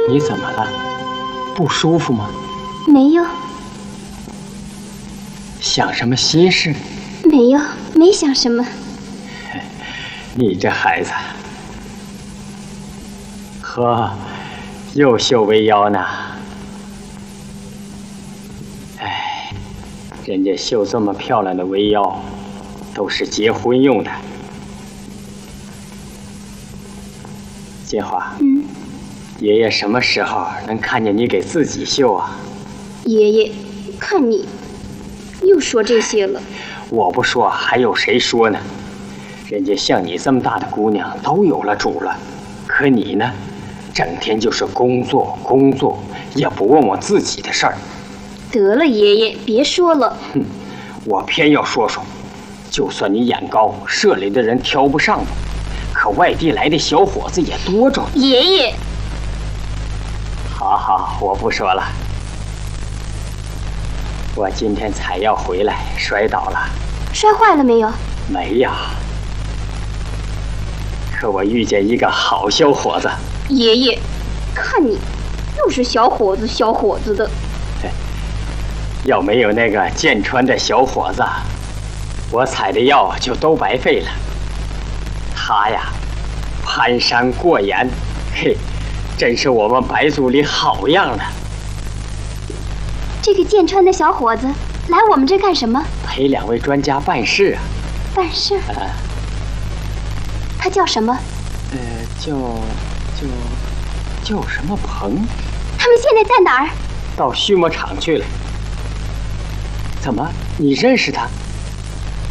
你怎么了？不舒服吗？ 没有。 想什么心事？ 没有，没想什么。 你这孩子，呵，又绣围腰呢。哎，人家绣这么漂亮的围腰，都是结婚用的。金花，爷爷什么时候能看见你给自己绣啊？ 爷爷，看你又说这些了。 我不说，还有谁说呢？人家像你这么大的姑娘都有了主了，可你呢，整天就是工作工作，也不问我自己的事儿。 得了，爷爷别说了。 哼，我偏要说说，就算你眼高，社里的人挑不上你，可外地来的小伙子也多着。 爷爷， 好好，我不说了。我今天采药回来摔倒了。 摔坏了没有？ 没呀。可我遇见一个好小伙子。 爷爷，看你又是小伙子小伙子的。 要没有那个剑川的小伙子，我采的药就都白费了。他呀，攀山过岩，嘿，真是我们白族里好样的。 这个剑川的小伙子来我们这干什么？ 陪2位专家办事啊。 办事？他叫什么？ 叫什么鹏？ 他们现在在哪儿？ 到畜牧场去了。怎么，你认识他？